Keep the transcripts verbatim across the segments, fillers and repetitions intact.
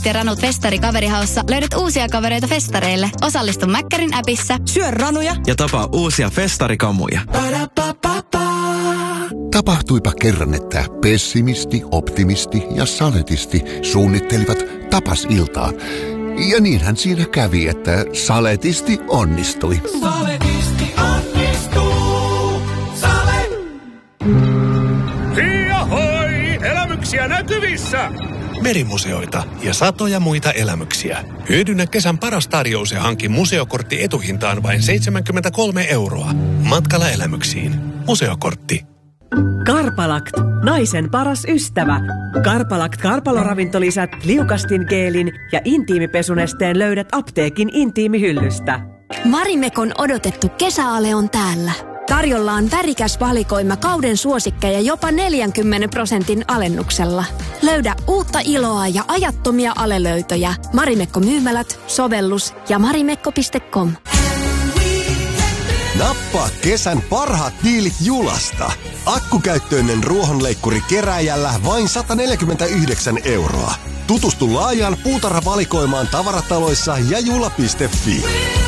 ja ranut festari kaverihaussa löydät uusia kavereita festareille. Osallistu Mäkkärin appissa. Syö ranuja ja tapaa uusia festarikamuja. Tapahtuipa kerran, että pessimisti, optimisti ja saletisti suunnittelivat tapasiltaa. Ja niinhän siinä kävi, että saletisti onnistui. Saletisti onnistuu. Sale! Hiahoi! Elämyksiä näkyvissä! Merimuseoita ja satoja muita elämyksiä. Hyödynnä kesän paras tarjous ja hanki museokortti etuhintaan vain seitsemänkymmentäkolme euroa. Matkalla elämyksiin. Museokortti. Karpalakt, naisen paras ystävä. Karpalakt karpaloravintolisät, liukastingeelin ja intiimipesunesteen löydät apteekin intiimihyllystä. Marimekon odotettu kesäale on täällä. Tarjolla on värikäs valikoima kauden suosikkeja jopa neljänkymmenen prosentin alennuksella. Löydä uutta iloa ja ajattomia alelöytöjä. Marimekko-myymälät, sovellus ja marimekko piste com. Nappaa kesän parhaat diilit Julasta. Akkukäyttöinen ruohonleikkuri kerääjällä vain sata neljäkymmentäyhdeksän euroa. Tutustu laajaan puutarhavalikoimaan tavarataloissa ja jula piste fi.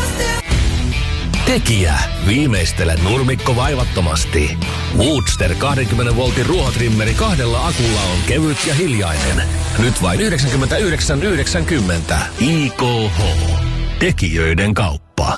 Tekijä. Viimeistele nurmikko vaivattomasti. Woodster kaksikymmentä voltin ruohotrimmeri kahdella akulla on kevyt ja hiljainen. Nyt vain yhdeksänkymmentäyhdeksän yhdeksänkymmentä. I K H. Tekijöiden kauppa.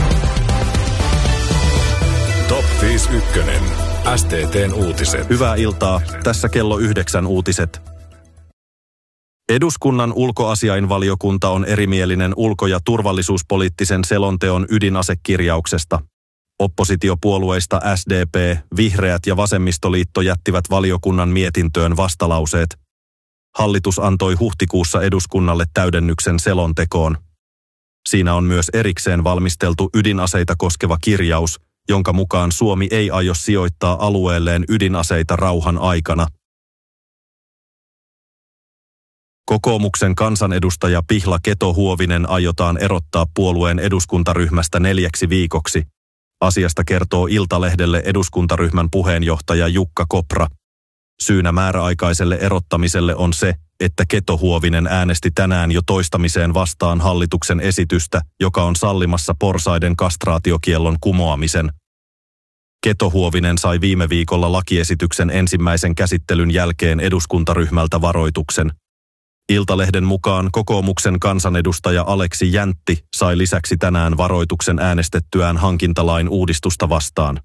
Top viisikymmentäyksi. S T T:n uutiset. Hyvää iltaa. Tässä kello yhdeksän uutiset. Eduskunnan ulkoasiainvaliokunta on erimielinen ulko- ja turvallisuuspoliittisen selonteon ydinasekirjauksesta. Oppositiopuolueista S D P, Vihreät ja Vasemmistoliitto jättivät valiokunnan mietintöön vastalauseet. Hallitus antoi huhtikuussa eduskunnalle täydennyksen selontekoon. Siinä on myös erikseen valmisteltu ydinaseita koskeva kirjaus, jonka mukaan Suomi ei aio sijoittaa alueelleen ydinaseita rauhan aikana. Kokoomuksen kansanedustaja Pihla Keto-Huovinen aiotaan erottaa puolueen eduskuntaryhmästä neljäksi viikoksi. Asiasta kertoo Iltalehdelle eduskuntaryhmän puheenjohtaja Jukka Kopra. Syynä määräaikaiselle erottamiselle on se, että Keto-Huovinen äänesti tänään jo toistamiseen vastaan hallituksen esitystä, joka on sallimassa porsaiden kastraatiokiellon kumoamisen. Keto-Huovinen sai viime viikolla lakiesityksen ensimmäisen käsittelyn jälkeen eduskuntaryhmältä varoituksen. Iltalehden mukaan kokoomuksen kansanedustaja Aleksi Jäntti sai lisäksi tänään varoituksen äänestettyään hankintalain uudistusta vastaan.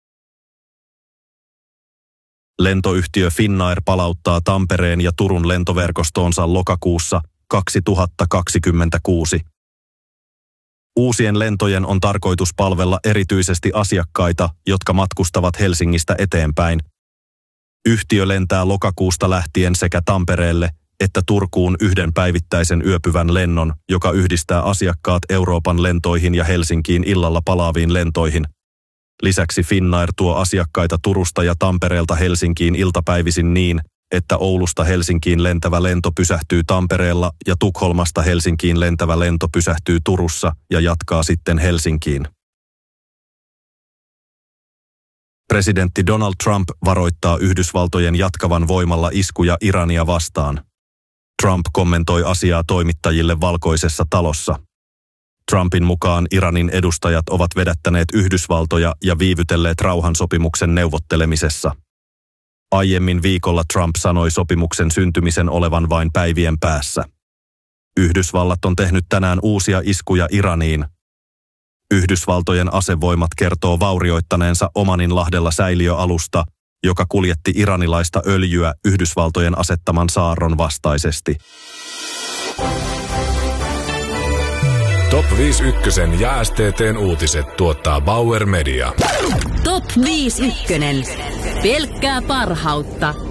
Lentoyhtiö Finnair palauttaa Tampereen ja Turun lentoverkostoonsa lokakuussa kaksituhattakaksikymmentäkuusi. Uusien lentojen on tarkoitus palvella erityisesti asiakkaita, jotka matkustavat Helsingistä eteenpäin. Yhtiö lentää lokakuusta lähtien sekä Tampereelle että Turkuun yhden päivittäisen yöpyvän lennon, joka yhdistää asiakkaat Euroopan lentoihin ja Helsinkiin illalla palaaviin lentoihin. Lisäksi Finnair tuo asiakkaita Turusta ja Tampereelta Helsinkiin iltapäivisin niin, että Oulusta Helsinkiin lentävä lento pysähtyy Tampereella ja Tukholmasta Helsinkiin lentävä lento pysähtyy Turussa ja jatkaa sitten Helsinkiin. Presidentti Donald Trump varoittaa Yhdysvaltojen jatkavan voimalla iskuja Irania vastaan. Trump kommentoi asiaa toimittajille Valkoisessa talossa. Trumpin mukaan Iranin edustajat ovat vedättäneet Yhdysvaltoja ja viivytelleet rauhansopimuksen neuvottelemisessa. Aiemmin viikolla Trump sanoi sopimuksen syntymisen olevan vain päivien päässä. Yhdysvallat on tehnyt tänään uusia iskuja Iraniin. Yhdysvaltojen asevoimat kertoo vaurioittaneensa Omaninlahdella säiliöalusta, joka kuljetti iranilaista öljyä Yhdysvaltojen asettaman saarron vastaisesti. Top viisikymmentäyksi ja S T T:n uutiset tuottaa Bauer Media. Top viisikymmentäyksi. Pelkkää parhautta.